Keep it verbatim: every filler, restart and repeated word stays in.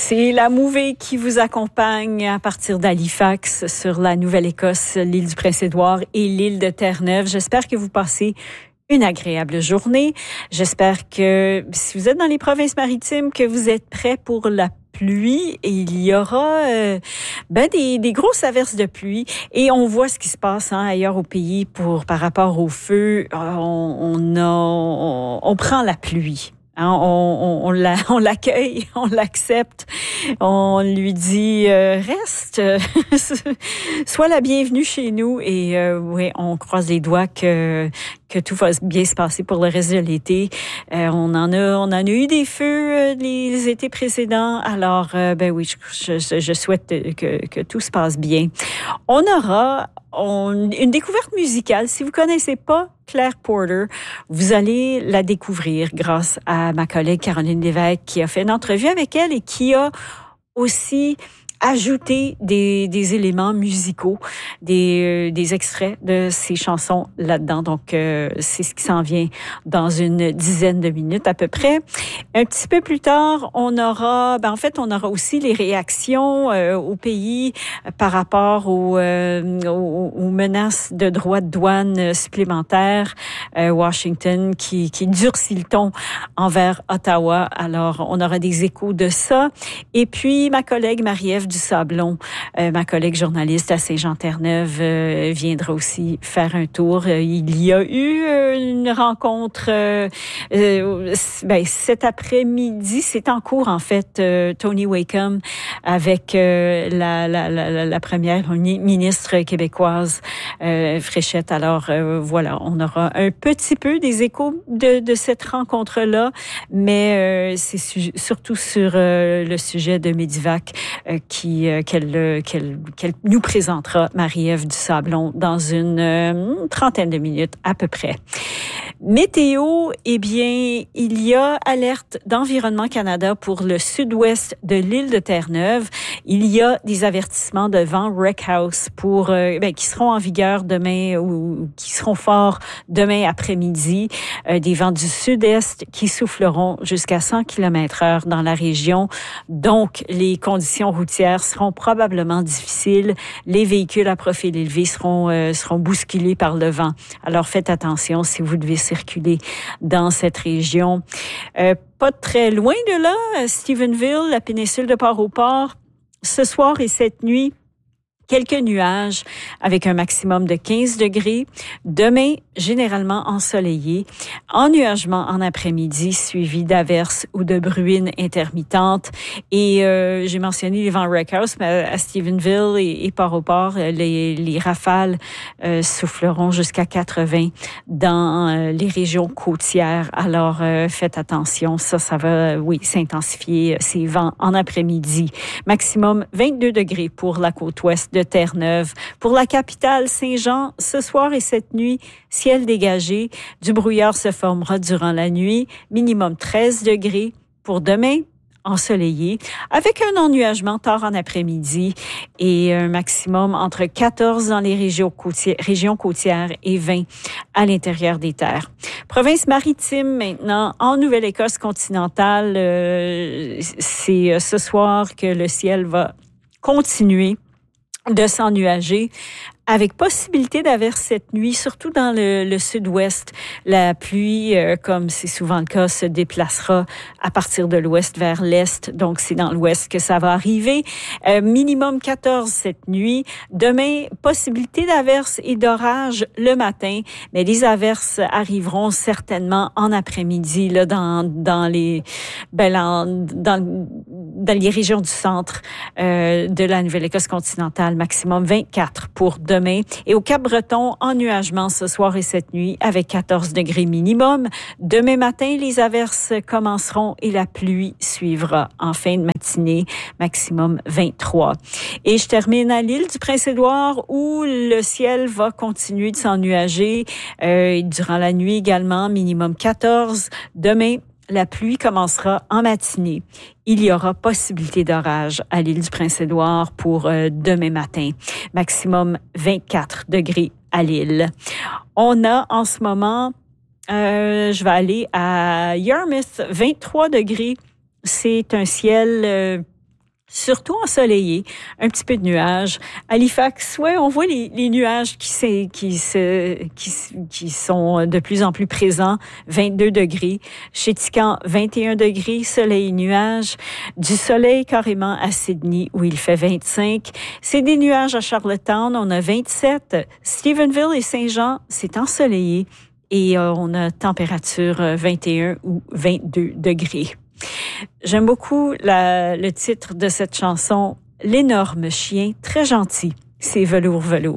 C'est la Mouvée qui vous accompagne à partir d'Halifax sur la Nouvelle-Écosse, l'île du Prince-Édouard et l'île de Terre-Neuve. J'espère que vous passez une agréable journée. J'espère que si vous êtes dans les provinces maritimes, que vous êtes prêts pour la pluie. Et il y aura euh, ben des, des grosses averses de pluie et on voit ce qui se passe hein, ailleurs au pays pour par rapport au feu. On, on, a, on, on prend la pluie. Hein, on, on, on, la, on l'accueille, on l'accepte, on lui dit euh, reste, sois la bienvenue chez nous et euh, oui, on croise les doigts que que tout va bien se passer pour le reste de l'été. Euh, on en a, on en a eu des feux euh, les, les étés précédents. Alors, euh, ben oui, je, je, je souhaite que, que tout se passe bien. On aura on, une découverte musicale. Si vous connaissez pas Claire Porter, vous allez la découvrir grâce à ma collègue Caroline Lévesque qui a fait une entrevue avec elle et qui a aussi ajouter des, des éléments musicaux, des, euh, des extraits de ces chansons là-dedans. Donc, euh, c'est ce qui s'en vient dans une dizaine de minutes à peu près. Un petit peu plus tard, on aura, ben en fait, on aura aussi les réactions euh, au pays par rapport aux, euh, aux, aux menaces de droits de douane supplémentaires. Euh, Washington qui, qui durcit le ton envers Ottawa. Alors, on aura des échos de ça. Et puis, ma collègue Marie-Ève du Sablon, euh, ma collègue journaliste à Saint-Jean-Terre-Neuve, euh, viendra aussi faire un tour. Euh, il y a eu euh, une rencontre euh, euh, ben, cet après-midi, c'est en cours en fait, euh, Tony Wakeham avec euh, la, la, la, la première ministre québécoise, euh, Fréchette. Alors euh, voilà, on aura un petit peu des échos de, de cette rencontre-là, mais euh, c'est su- surtout sur euh, le sujet de Medivac euh, qui Qui, euh, qu'elle, euh, qu'elle, qu'elle nous présentera, Marie-Ève du Sablon, dans une euh, trentaine de minutes à peu près. Météo, eh bien, il y a alerte d'Environnement Canada pour le sud-ouest de l'île de Terre-Neuve. Il y a des avertissements de vent Wreck House pour, euh, ben, qui seront en vigueur demain ou qui seront forts demain après-midi. Euh, des vents du sud-est qui souffleront jusqu'à cent kilomètres heure dans la région. Donc, les conditions routières seront probablement difficiles. Les véhicules à profil élevé seront, euh, seront bousculés par le vent. Alors, faites attention si vous devez circuler dans cette région. Euh, pas très loin de là, Stephenville, la péninsule de Port-au-Port, ce soir et cette nuit, quelques nuages avec un maximum de quinze degrés. Demain, généralement ensoleillé. Ennuagement en après-midi, suivi d'averses ou de bruines intermittentes. Et euh, j'ai mentionné les vents Wreck House, mais à Stephenville et, et Port-au-Port, les, les rafales euh, souffleront jusqu'à quatre-vingts dans euh, les régions côtières. Alors, euh, faites attention. Ça, ça va, oui, s'intensifier, ces vents en après-midi. Maximum vingt-deux degrés pour la côte ouest de Terre-Neuve. Pour la capitale, Saint-Jean, ce soir et cette nuit, ciel dégagé. Du brouillard se formera durant la nuit. Minimum treize degrés. Pour demain, ensoleillé, avec un ennuagement tard en après-midi et un maximum entre quatorze dans les régions côtières, régions côtières et vingt à l'intérieur des terres. Province maritime maintenant, en Nouvelle-Écosse continentale, euh, c'est ce soir que le ciel va continuer de s'ennuager avec possibilité d'averse cette nuit, surtout dans le, le sud-ouest. La pluie, euh, comme c'est souvent le cas, se déplacera à partir de l'ouest vers l'est. Donc, c'est dans l'ouest que ça va arriver. Euh, minimum quatorze cette nuit. Demain, possibilité d'averse et d'orage le matin. Mais les averses arriveront certainement en après-midi, là, dans, dans les, ben, dans, dans, dans les régions du centre euh, de la Nouvelle-Écosse continentale. Maximum vingt-quatre pour demain. Et au Cap-Breton, ennuagement ce soir et cette nuit avec quatorze degrés minimum. Demain matin, les averses commenceront et la pluie suivra en fin de matinée, maximum vingt-trois. Et je termine à l'île du Prince-Édouard où le ciel va continuer de s'ennuager euh, durant la nuit également, minimum quatorze. Demain, la pluie commencera en matinée. Il y aura possibilité d'orage à l'île du Prince-Édouard pour euh, demain matin. Maximum vingt-quatre degrés à l'île. On a en ce moment, euh, je vais aller à Yarmouth, vingt-trois degrés. C'est un ciel euh, surtout ensoleillé, un petit peu de nuages. Halifax, ouais, on voit les, les nuages qui, se, qui, se, qui, qui sont de plus en plus présents, vingt-deux degrés. Chez Tican, vingt et un degrés, soleil et nuages. Du soleil carrément à Sydney, où il fait vingt-cinq. C'est des nuages à Charlottetown, on a vingt-sept. Stephenville et Saint-Jean, c'est ensoleillé. Et euh, on a température vingt et un ou vingt-deux degrés. J'aime beaucoup la, le titre de cette chanson, « L'énorme chien, très gentil, c'est velours velours ».